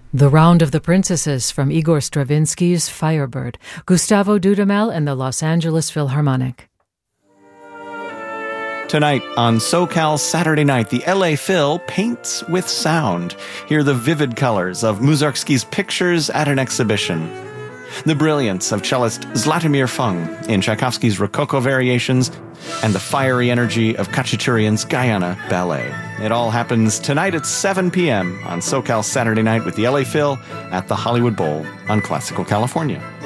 The Round of the Princesses from Igor Stravinsky's Firebird, Gustavo Dudamel and the Los Angeles Philharmonic. Tonight on SoCal Saturday Night, the LA Phil paints with sound. Hear the vivid colors of Mussorgsky's pictures at an exhibition. The brilliance of cellist Zlatomir Fung in Tchaikovsky's Rococo Variations, and the fiery energy of Khachaturian's Guyana Ballet. It all happens tonight at 7 p.m. on SoCal Saturday Night with the LA Phil at the Hollywood Bowl on Classical California.